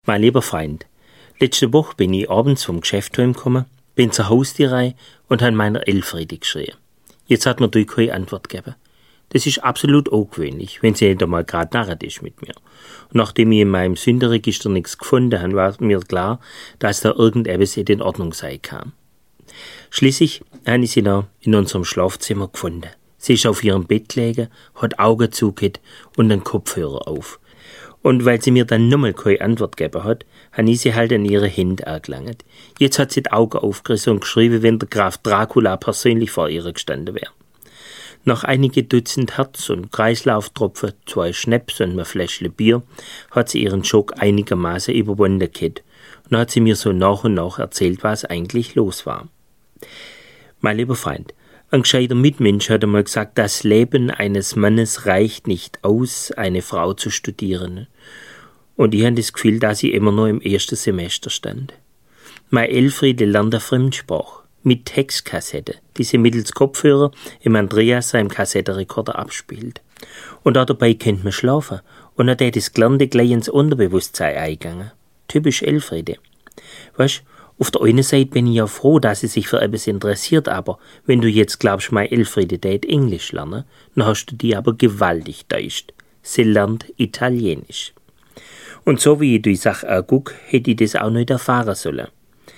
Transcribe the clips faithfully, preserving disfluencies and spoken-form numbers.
Mein lieber Freund, letzte Woche bin ich abends vom Geschäft heimgekommen, bin zur Haustierei und habe meiner Elfriede geschrien. Jetzt hat mir die keine Antwort gegeben. Das ist absolut ungewöhnlich, wenn sie nicht einmal gerade narret ist mit mir. Und nachdem ich in meinem Sündenregister nichts gefunden habe, war mir klar, dass da irgendetwas nicht in Ordnung sein kann. Schließlich habe ich sie noch in unserem Schlafzimmer gefunden. Sie ist auf ihrem Bett gelegen, hat Augen zugehört und einen Kopfhörer auf. Und weil sie mir dann nochmal keine Antwort gegeben hat, habe ich sie halt an ihre Hände angelangt. Jetzt hat sie die Augen aufgerissen und geschrieben, wenn der Graf Dracula persönlich vor ihr gestanden wäre. Nach einige Dutzend Herz- und Kreislauftropfen, zwei Schnaps und einem Fläschchen Bier, hat sie ihren Schock einigermaßen überwunden gehabt. Und dann hat sie mir so nach und nach erzählt, was eigentlich los war. Mein lieber Freund, ein gescheiter Mitmensch hat einmal gesagt, das Leben eines Mannes reicht nicht aus, eine Frau zu studieren. Und ich habe das Gefühl, dass ich immer noch im ersten Semester stand. Meine Elfriede lernt eine Fremdsprache mit Textkassette, die sie mittels Kopfhörer im Andreas seinem Kassettenrekorder abspielt. Und dabei kennt man schlafen und dann hat das Gelernte gleich ins Unterbewusstsein eingegangen. Typisch Elfriede. Weißt, auf der einen Seite bin ich ja froh, dass sie sich für etwas interessiert, aber wenn du jetzt glaubst, meine Elfriede tät Englisch lernen, dann hast du die aber gewaltig täuscht. Sie lernt Italienisch. Und so wie ich die Sache angucke, hätte ich das auch nicht erfahren sollen.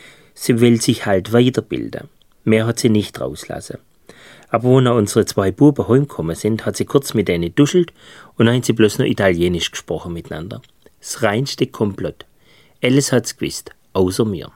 Sie will sich halt weiterbilden. Mehr hat sie nicht rauslassen. Aber wo noch unsere zwei Buben heimgekommen sind, hat sie kurz mit denen duschelt und dann haben sie bloß noch Italienisch gesprochen miteinander. Das reinste Komplott. Alles hat's gewusst, außer mir.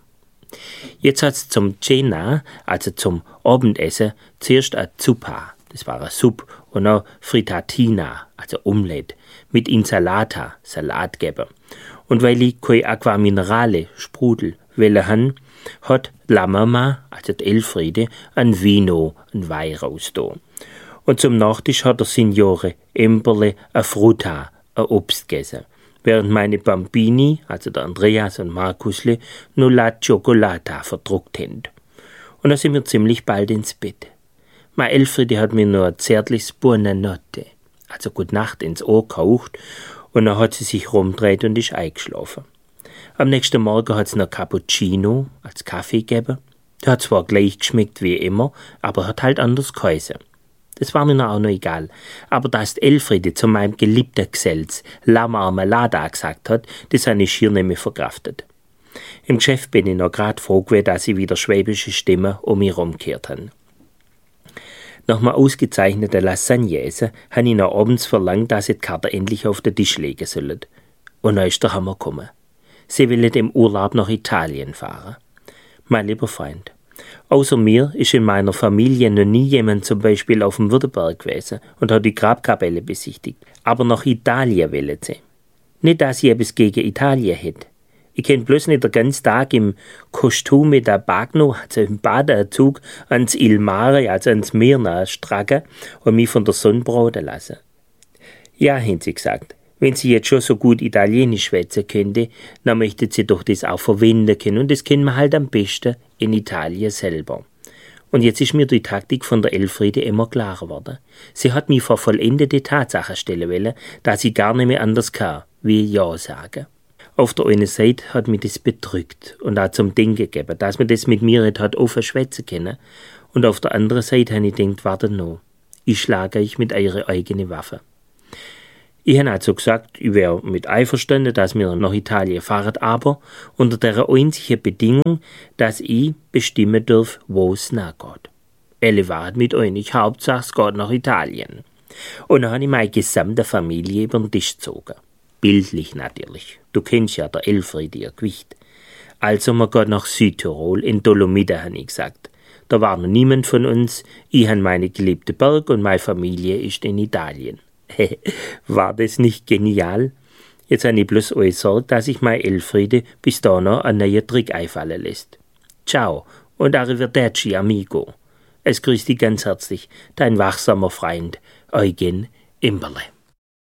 Jetzt hat's zum Cena, also zum Abendessen, zuerst eine Zuppa, das war eine Suppe, und noch Frittatina, also Omelette, mit Insalata, Salat gegeben. Und weil ich keine Aquaminerale, Sprudel, welle han, hat La Mama, also die Elfriede, ein Vino, ein Wein rausgetan. Und zum Nachtisch hat der Signore Emberle a Frutta, ein Obst gegessen, während meine Bambini, also der Andreas und Markusle, nur La Cioccolata verdruckt haben. Und da sind wir ziemlich bald ins Bett. Meine Elfriede hat mir nur ein zärtliches Buonanotte, also Gute Nacht, ins Ohr gehaucht, und dann hat sie sich rumgedreht und ist eingeschlafen. Am nächsten Morgen hat es noch Cappuccino als Kaffee gegeben. Der hat zwar gleich geschmeckt wie immer, aber hat halt anders geheißen. Das war mir noch auch noch egal. Aber dass die Elfriede zu meinem geliebten Gesells La Marmelada gesagt hat, das habe ich schier nicht mehr verkraftet. Im Geschäft bin ich noch grad froh gewesen, dass sie wieder schwäbische Stimmen um mich rumgekehrt haben. Nach einem ausgezeichneten Lasagne essen, habe ich noch abends verlangt, dass sie die Karte endlich auf den Tisch legen sollen. Und dann ist der Hammer gekommen. Sie will im Urlaub nach Italien fahren. Mein lieber Freund, außer mir ist in meiner Familie noch nie jemand zum Beispiel auf dem Württemberg gewesen und hat die Grabkapelle besichtigt. Aber nach Italien will sie. Nicht, dass ich etwas gegen Italien hätte. Ich kann bloß nicht den ganzen Tag im Kostüm mit der Bagno, also im Badeanzug, ans Il Mare, also ans Meer stracken und mich von der Sonne braten lassen. Ja, haben sie gesagt. Wenn sie jetzt schon so gut Italienisch schwätzen könnte, dann möchte sie doch das auch verwenden können. Und das kennen wir halt am besten in Italien selber. Und jetzt ist mir die Taktik von der Elfriede immer klarer geworden. Sie hat mich vor vollendete Tatsachen stellen wollen, dass sie gar nicht mehr anders kann, wie Ja sagen. Auf der einen Seite hat mich das bedrückt und auch zum Denken gegeben, dass man das mit mir nicht hat offen schwätzen können. Und auf der anderen Seite habe ich gedacht, warte noch, ich schlage euch mit eurer eigenen Waffe. Ich habe also gesagt, ich wäre mit einverstanden, dass wir nach Italien fahren, aber unter der einzigen Bedingung, dass ich bestimmen darf, wo es nachgeht. Elle war mit euch, Hauptsache es geht nach Italien. Und dann habe ich meine gesamte Familie über den Tisch gezogen. Bildlich natürlich. Du kennst ja der Elfriede ihr Gewicht. Also man geht nach Südtirol, in Dolomiten, habe ich gesagt. Da war noch niemand von uns, ich habe meine geliebte Berg und meine Familie ist in Italien. War das nicht genial? Jetzt habe ich bloß euch Sorge, dass ich meine Elfriede bis da noch einen neuen Trick einfallen lässt. Ciao und arrivederci, amigo. Es grüßt dich ganz herzlich, dein wachsamer Freund Eugen Imberle.